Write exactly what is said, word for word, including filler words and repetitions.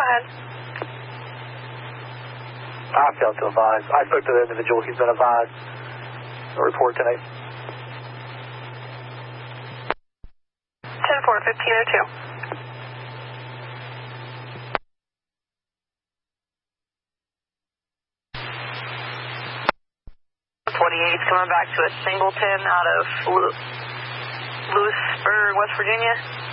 ahead. I failed to advise. I spoke to the individual. He's been advised. A report tonight. ten four, fifteen oh two. twenty-eight coming back to a Singleton out of Lewisburg, West Virginia.